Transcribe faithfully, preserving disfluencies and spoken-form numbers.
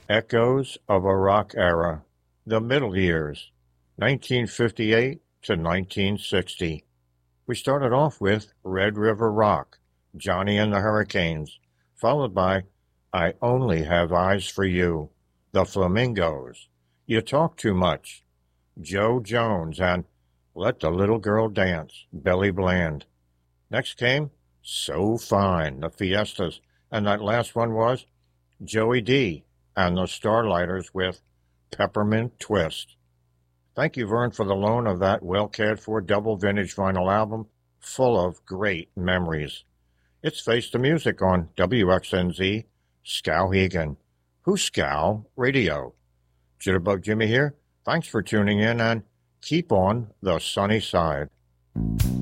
Echoes of a Rock Era, The Middle Years, nineteen fifty-eight to nineteen sixty. We started off with Red River Rock, Johnny and the Hurricanes, followed by I Only Have Eyes for You, The Flamingos, You Talk Too Much, Joe Jones, and Let the Little Girl Dance, Billy Bland. Next came So Fine, the Fiestas, and that last one was Joey D and the Starlighters with Peppermint Twist. Thank you, Vern, for the loan of that well-cared-for double vintage vinyl album full of great memories. It's Face the Music on W X N Z, Skowhegan. Who's Skow Radio? Jitterbug Jimmy here. Thanks for tuning in, and keep on the sunny side.